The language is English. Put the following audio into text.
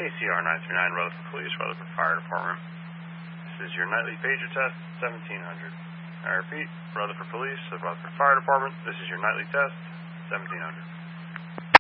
KCR 939, Rutherford Police, Rutherford Fire Department. This is your nightly pager test, 1700. I repeat, Rutherford Police, Rutherford Fire Department. This is your nightly test, 1700.